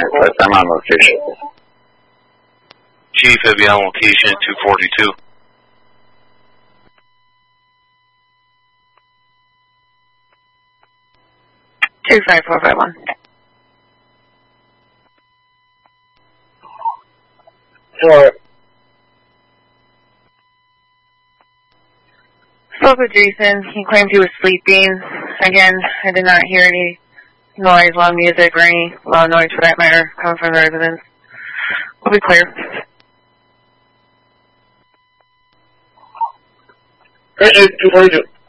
but I'm on location. Chief, I'll be on location 242. Two 5451. Alright. Spoke with Jason. He claimed he was sleeping. Again, I did not hear any noise, loud music, or any loud noise for that matter coming from the residents. We'll be clear. Hey, 242.